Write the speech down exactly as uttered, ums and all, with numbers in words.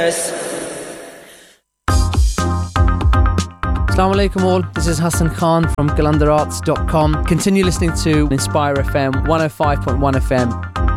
Assalamu alaikum all, this is Hassan Khan from galandar arts dot com. Continue listening to Inspire F M, one oh five point one F M.